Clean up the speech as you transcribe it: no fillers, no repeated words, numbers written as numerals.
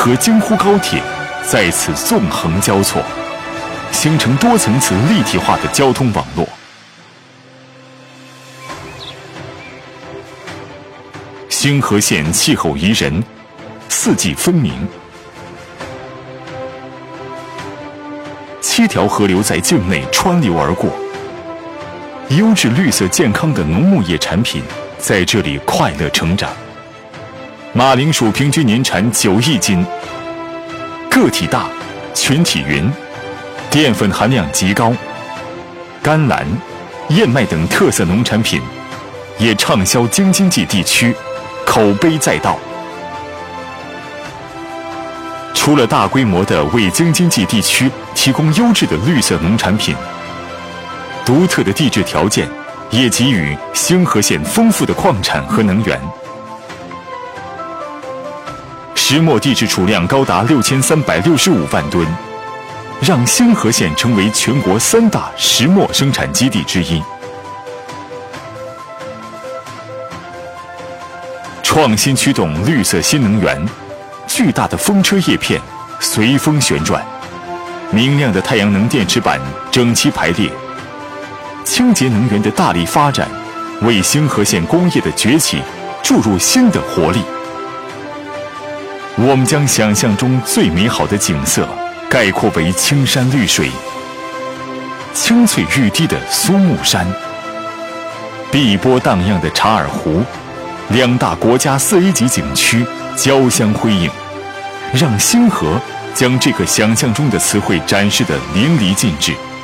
和京沪高铁在此纵横交错，形成多层次立体化的交通网络。星河县气候宜人，四季分明。7条河流在境内穿流而过，优质绿色健康的农牧业产品在这里快乐成长。马铃薯平均年产9亿斤，个体大，群体匀，淀粉含量极高。甘蓝、燕麦等特色农产品也畅销京津冀地区，口碑载道。除了大规模的为京津冀地区提供优质的绿色农产品，独特的地质条件也给予星河县丰富的矿产和能源。石墨地质储量高达6365万吨，让星河县成为全国3大石墨生产基地之一。创新驱动绿色新能源，巨大的风车叶片随风旋转，明亮的太阳能电池板整齐排列，清洁能源的大力发展，为星河县工业的崛起注入新的活力。我们将想象中最美好的景色概括为青山绿水、青翠欲滴的苏木山、碧波荡漾的察尔湖，2大国家4A级景区交相辉映，让星河将这个想象中的词汇展示得淋漓尽致。